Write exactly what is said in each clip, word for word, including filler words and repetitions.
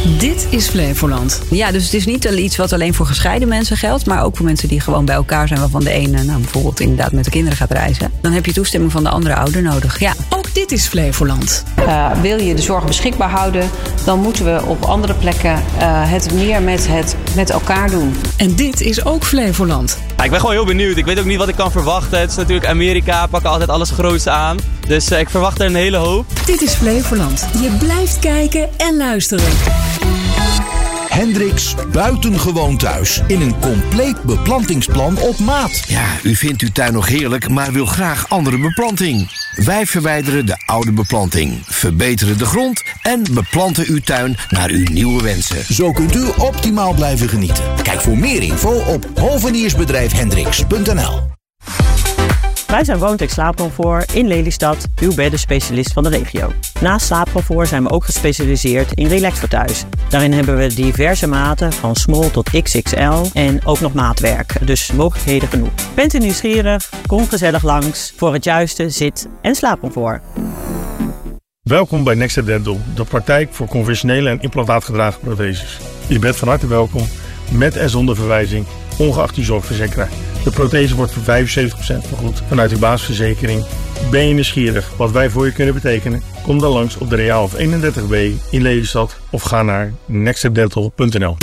Dit is Flevoland. Ja, dus het is niet iets wat alleen voor gescheiden mensen geldt, maar ook voor mensen die gewoon bij elkaar zijn, waarvan de ene nou, bijvoorbeeld inderdaad met de kinderen gaat reizen. Dan heb je toestemming van de andere ouder nodig. Ja. Ook dit is Flevoland. Uh, wil je de zorg beschikbaar houden, dan moeten we op andere plekken uh, het meer met, het, met elkaar doen. En dit is ook Flevoland. Ja, ik ben gewoon heel benieuwd. Ik weet ook niet wat ik kan verwachten. Het is natuurlijk Amerika, pakken altijd alles groots aan. Dus uh, ik verwacht er een hele hoop. Dit is Flevoland. Je blijft kijken en luisteren. Hendricks Buitengewoon Thuis. In een compleet beplantingsplan op maat. Ja, u vindt uw tuin nog heerlijk, maar wil graag andere beplanting. Wij verwijderen de oude beplanting, verbeteren de grond en beplanten uw tuin naar uw nieuwe wensen. Zo kunt u optimaal blijven genieten. Kijk voor meer info op hoveniersbedrijf hendricks punt n l. Wij zijn Woontex Slaapcomfort in Lelystad, uw beddenspecialist van de regio. Naast slaapcomfort zijn we ook gespecialiseerd in relax voor thuis. Daarin hebben we diverse maten van small tot X X L en ook nog maatwerk, dus mogelijkheden genoeg. Bent u nieuwsgierig? Kom gezellig langs voor het juiste zit- en slaapcomfort. Welkom bij Next Step Dental, de praktijk voor conventionele en implantaatgedragen protheses. Je bent van harte welkom, met en zonder verwijzing, ongeacht uw zorgverzekeraar. De prothese wordt voor vijfenzeventig procent vergoed vanuit uw basisverzekering. Ben je nieuwsgierig wat wij voor je kunnen betekenen? Kom dan langs op de Reaalhof eenendertig B in Lelystad of ga naar next step dental punt n l.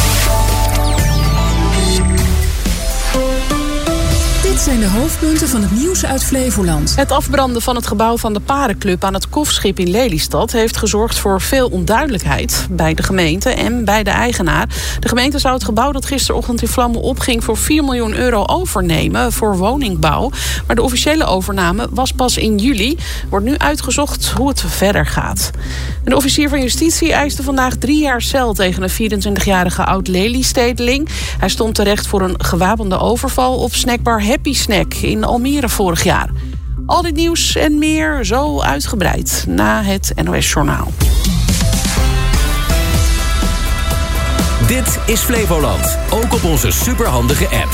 Dit zijn de hoofdpunten van het nieuws uit Flevoland. Het afbranden van het gebouw van de Parenclub aan het Kofschip in Lelystad heeft gezorgd voor veel onduidelijkheid bij de gemeente en bij de eigenaar. De gemeente zou het gebouw dat gisterochtend in vlammen opging voor vier miljoen euro overnemen voor woningbouw. Maar de officiële overname was pas in juli. Wordt nu uitgezocht hoe het verder gaat. Een officier van justitie eiste vandaag drie jaar cel tegen een vierentwintigjarige oud-Lelystedeling. Hij stond terecht voor een gewapende overval op snackbar Happy Snack in Almere vorig jaar. Al dit nieuws en meer zo uitgebreid na het N O S-journaal. Dit is Flevoland, ook op onze superhandige app.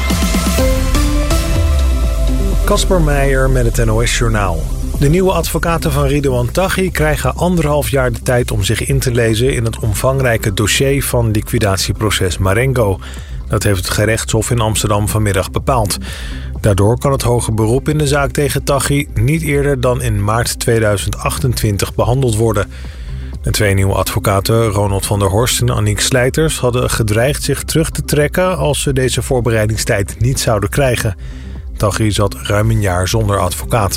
Casper Meijer met het N O S-journaal. De nieuwe advocaten van Ridouan Taghi krijgen anderhalf jaar de tijd om zich in te lezen in het omvangrijke dossier van liquidatieproces Marengo. Dat heeft het gerechtshof in Amsterdam vanmiddag bepaald. Daardoor kan het hoger beroep in de zaak tegen Taghi niet eerder dan in maart tweeduizend achtentwintig behandeld worden. De twee nieuwe advocaten, Ronald van der Horst en Aniek Slijters, hadden gedreigd zich terug te trekken als ze deze voorbereidingstijd niet zouden krijgen. Taghi zat ruim een jaar zonder advocaat.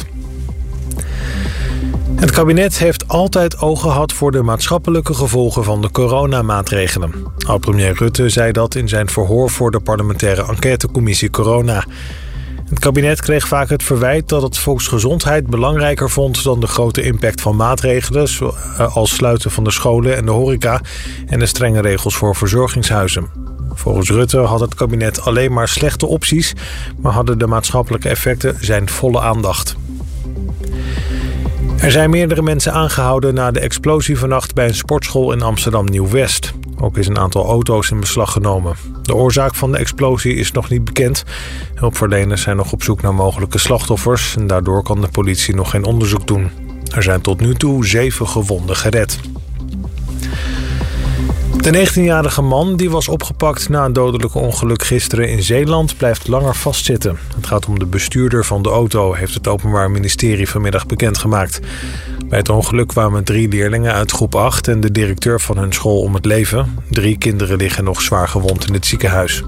Het kabinet heeft altijd oog gehad voor de maatschappelijke gevolgen van de coronamaatregelen. Oud-premier Rutte zei dat in zijn verhoor voor de parlementaire enquêtecommissie Corona. Het kabinet kreeg vaak het verwijt dat het volksgezondheid belangrijker vond dan de grote impact van maatregelen, zoals sluiten van de scholen en de horeca en de strenge regels voor verzorgingshuizen. Volgens Rutte had het kabinet alleen maar slechte opties, maar hadden de maatschappelijke effecten zijn volle aandacht. Er zijn meerdere mensen aangehouden na de explosie vannacht bij een sportschool in Amsterdam Nieuw-West. Ook is een aantal auto's in beslag genomen. De oorzaak van de explosie is nog niet bekend. Hulpverleners zijn nog op zoek naar mogelijke slachtoffers en daardoor kan de politie nog geen onderzoek doen. Er zijn tot nu toe zeven gewonden gered. De negentienjarige man die was opgepakt na een dodelijke ongeluk gisteren in Zeeland blijft langer vastzitten. Het gaat om de bestuurder van de auto, heeft het Openbaar Ministerie vanmiddag bekendgemaakt. Bij het ongeluk kwamen drie leerlingen uit groep acht en de directeur van hun school om het leven. Drie kinderen liggen nog zwaar gewond in het ziekenhuis.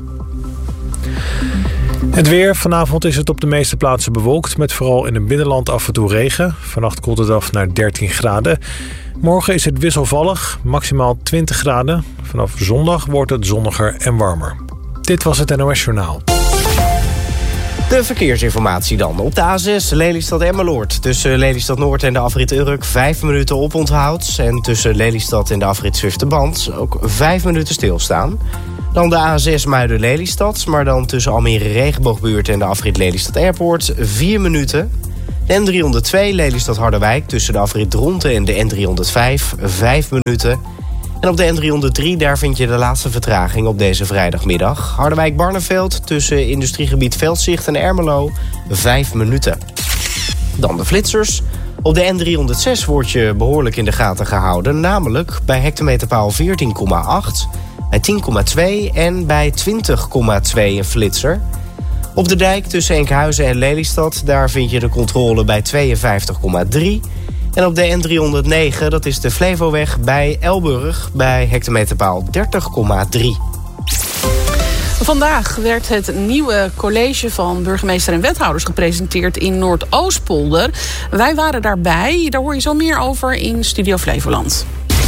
Het weer. Vanavond is het op de meeste plaatsen bewolkt, met vooral in het binnenland af en toe regen. Vannacht koelt het af naar dertien graden. Morgen is het wisselvallig, maximaal twintig graden. Vanaf zondag wordt het zonniger en warmer. Dit was het N O S-journaal. De verkeersinformatie dan. Op de A zes Lelystad-Emmeloord. Tussen Lelystad Noord en de afrit Urk vijf minuten oponthoud. En tussen Lelystad en de afrit Zwifterband ook vijf minuten stilstaan. Dan de A zes Muiden-Lelystad, maar dan tussen Almere Regenboogbuurt en de afrit Lelystad Airport vier minuten. De N driehonderdtwee Lelystad-Harderwijk tussen de afrit Dronten en de N driehonderdvijf vijf minuten. En op de N driehonderddrie daar vind je de laatste vertraging op deze vrijdagmiddag. Harderwijk-Barneveld tussen industriegebied Veldzicht en Ermelo vijf minuten. Dan de flitsers. Op de N driehonderdzes wordt je behoorlijk in de gaten gehouden. Namelijk bij hectometerpaal veertien komma acht, bij tien komma twee en bij twintig komma twee een flitser. Op de dijk tussen Enkhuizen en Lelystad, daar vind je de controle bij tweeënvijftig komma drie. En op de N driehonderdnegen, dat is de Flevoweg bij Elburg, bij hectometerpaal dertig komma drie. Vandaag werd het nieuwe college van burgemeester en wethouders gepresenteerd in Noordoostpolder. Wij waren daarbij, daar hoor je zo meer over in Studio Flevoland.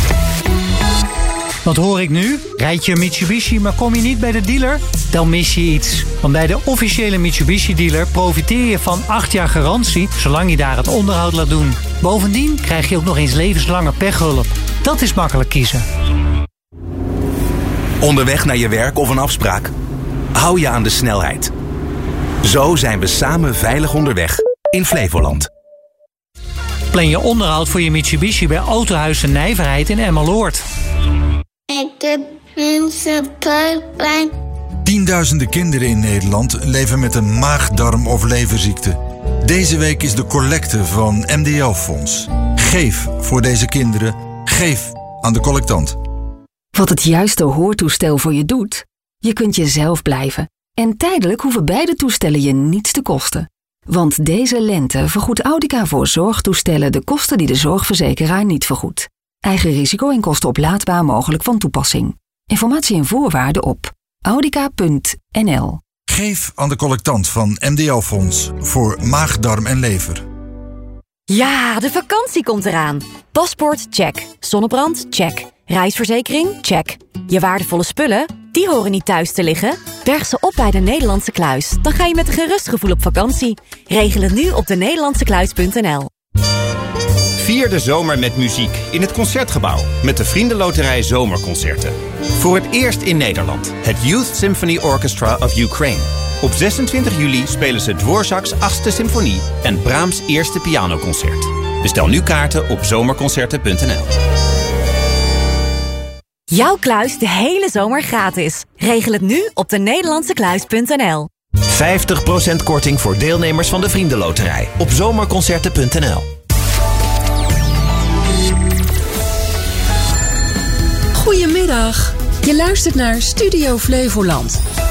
Wat hoor ik nu? Rijd je een Mitsubishi, maar kom je niet bij de dealer? Dan mis je iets. Want bij de officiële Mitsubishi-dealer profiteer je van acht jaar garantie, zolang je daar het onderhoud laat doen. Bovendien krijg je ook nog eens levenslange pechhulp. Dat is makkelijk kiezen. Onderweg naar je werk of een afspraak? Hou je aan de snelheid. Zo zijn we samen veilig onderweg in Flevoland. Plan je onderhoud voor je Mitsubishi bij Autohuis de Nijverheid in Emmeloord. Ik heb een pijn. Tienduizenden kinderen in Nederland leven met een maag-darm- of leverziekte. Deze week is de collecte van M D L-fonds. Geef voor deze kinderen. Geef aan de collectant. Wat het juiste hoortoestel voor je doet? Je kunt jezelf blijven. En tijdelijk hoeven beide toestellen je niets te kosten. Want deze lente vergoedt Audica voor zorgtoestellen de kosten die de zorgverzekeraar niet vergoedt. Eigen risico en kosten oplaadbaar mogelijk van toepassing. Informatie en voorwaarden op audica punt n l. Geef aan de collectant van M D L-fonds voor maag, darm en lever. Ja, de vakantie komt eraan. Paspoort, check. Zonnebrand, check. Reisverzekering, check. Je waardevolle spullen, die horen niet thuis te liggen. Berg ze op bij de Nederlandse Kluis. Dan ga je met een gerust gevoel op vakantie. Regel het nu op de nederlandse kluis punt n l. Vier de zomer met muziek in het Concertgebouw met de Vriendenloterij Zomerconcerten. Voor het eerst in Nederland het Youth Symphony Orchestra of Ukraine. Op zesentwintig juli spelen ze Dvorak's achtste symfonie en Brahms' eerste pianoconcert. Bestel nu kaarten op zomerconcerten punt n l. Jouw kluis de hele zomer gratis. Regel het nu op de nederlandse kluis punt n l. vijftig procent korting voor deelnemers van de Vriendenloterij op zomerconcerten punt n l. Goedemiddag. Je luistert naar Studio Flevoland.